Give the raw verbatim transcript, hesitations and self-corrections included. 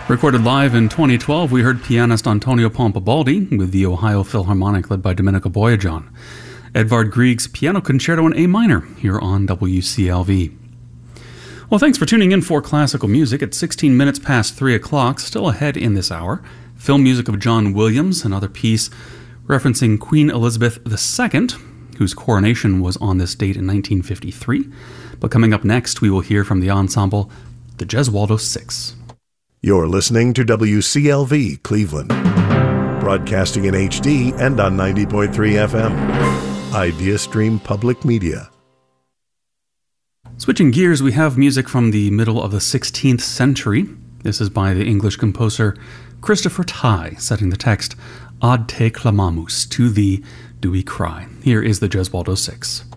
Recorded live in twenty twelve, we heard pianist Antonio Pompabaldi with the Ohio Philharmonic led by Domenico Boyajian. Edvard Grieg's Piano Concerto in A minor here on W C L V. Well, thanks for tuning in for classical music at sixteen minutes past three o'clock. Still ahead in this hour, film music of John Williams, another piece referencing Queen Elizabeth the Second, whose coronation was on this date in nineteen fifty-three. But coming up next, we will hear from the ensemble, the Gesualdo Six. You're listening to W C L V Cleveland, broadcasting in H D and on ninety point three F M. IdeaStream Public Media. Switching gears, we have music from the middle of the sixteenth century. This is by the English composer Christopher Tye, setting the text, Ad te clamamus, to thee do we cry. Here is the Gesualdo Six.